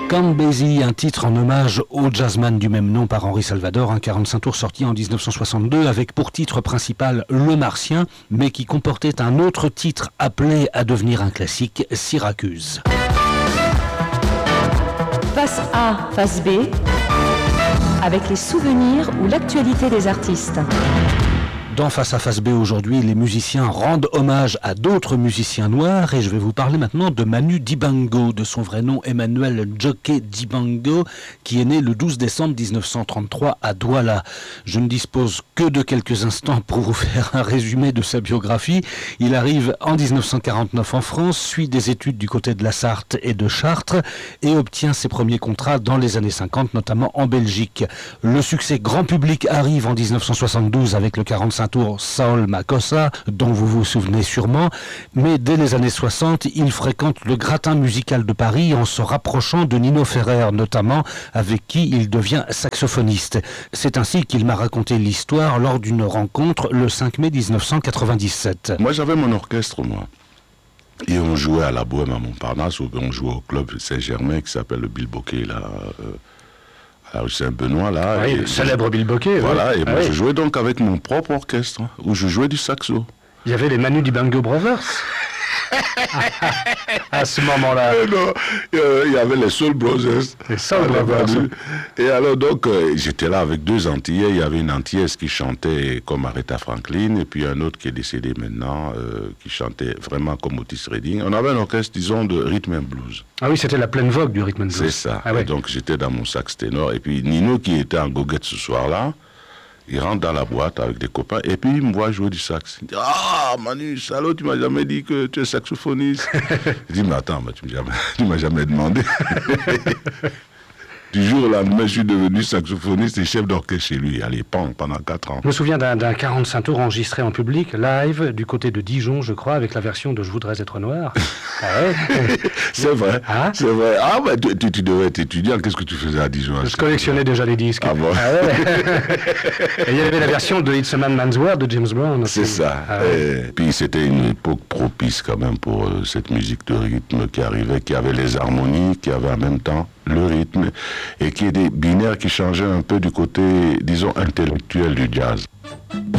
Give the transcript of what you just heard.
Count Basie, un titre en hommage au jazzman du même nom par Henri Salvador, un 45 tours sorti en 1962 avec pour titre principal Le Martien, mais qui comportait un autre titre appelé à devenir un classique, Syracuse. Face A, face B, avec les souvenirs ou l'actualité des artistes. Dans Face à Face B aujourd'hui, les musiciens rendent hommage à d'autres musiciens noirs et je vais vous parler maintenant de Manu Dibango, de son vrai nom Emmanuel Jockey Dibango, qui est né le 12 décembre 1933 à Douala. Je ne dispose que de quelques instants pour vous faire un résumé de sa biographie. Il arrive en 1949 en France, suit des études du côté de la Sarthe et de Chartres et obtient ses premiers contrats dans les années 50, notamment en Belgique. Le succès grand public arrive en 1972 avec le 45 tour Saul Makossa, dont vous vous souvenez sûrement, mais dès les années 60, il fréquente le gratin musical de Paris en se rapprochant de Nino Ferrer notamment, avec qui il devient saxophoniste. C'est ainsi qu'il m'a raconté l'histoire lors d'une rencontre le 5 mai 1997. Moi j'avais mon orchestre, moi. Et on jouait à la Bohème à Montparnasse, ou on jouait au club Saint-Germain qui s'appelle le Bilboquet, là... à Saint-Benoît, là. Oui, le célèbre Bilboquet. Voilà, oui. et moi je jouais donc avec mon propre orchestre, où je jouais du saxo. Il y avait les Manu Dibango Brothers à ce moment-là. Non, il y avait les Soul Brothers. Les Soul Brothers. Et alors donc, j'étais là avec deux Antillais. Il y avait une Antillaise qui chantait comme Aretha Franklin, et puis un autre qui est décédé maintenant, qui chantait vraiment comme Otis Redding. On avait un orchestre, disons, de rhythm and blues. Ah oui, c'était la pleine vogue du rhythm and blues. C'est ça. Ah ouais. Et donc j'étais dans mon sax ténor, et puis Nino qui était en goguette ce soir-là, il rentre dans la boîte avec des copains et puis il me voit jouer du sax. Il dit « Ah, Manu, salaud, tu m'as jamais dit que tu es saxophoniste. » Je dis « Mais attends, tu m'as jamais demandé. » Du jour au lendemain, je suis devenu saxophoniste et chef d'orchestre chez lui, allez, pendant 4 ans. Je me souviens d'un 45 tours enregistré en public, live, du côté de Dijon, je crois, avec la version de Je voudrais être noir. Ah ouais. C'est vrai, hein? C'est vrai. Ah, mais tu devais être étudiant, qu'est-ce que tu faisais à Dijon? Je collectionnais déjà les disques. Ah bon? Ah ouais. Et il y avait la version de It's a Man's World de James Brown aussi. C'est ça. Ah ouais. Et puis c'était une époque propice quand même pour cette musique de rythme qui arrivait, qui avait les harmonies, qui avait en même temps le rythme, et qui est des binaires qui changeaient un peu du côté, disons, intellectuel du jazz.